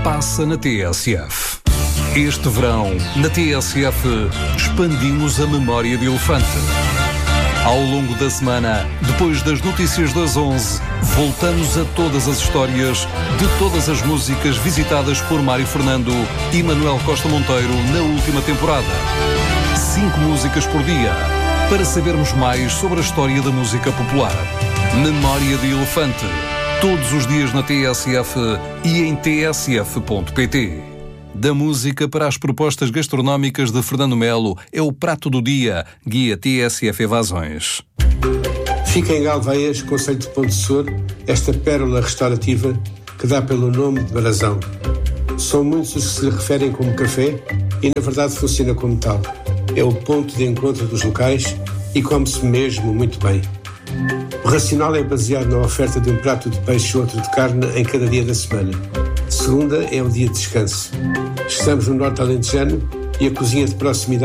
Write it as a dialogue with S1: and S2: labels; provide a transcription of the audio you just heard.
S1: passa na TSF. Este verão, na TSF, expandimos a memória de elefante. Ao longo da semana, depois das notícias das 11, voltamos a todas as histórias de todas as músicas visitadas por Mário Fernando e Manuel Costa Monteiro na última temporada. 5 músicas por dia, para sabermos mais sobre a história da música popular. Memória de Elefante, todos os dias na TSF e em tsf.pt. Da música para as propostas gastronómicas de Fernando Melo é o Prato do Dia, guia TSF Evasões.
S2: Fica em Galveias, concelho de Ponte Sor, esta pérola restaurativa que dá pelo nome de Brasão. São muitos os que se lhe referem como café e na verdade funciona como tal. É o ponto de encontro dos locais e come-se mesmo muito bem. O racional é baseado na oferta de um prato de peixe ou outro de carne em cada dia da semana. Segunda é o dia de descanso. Estamos no Norte Alentejano e a cozinha de proximidade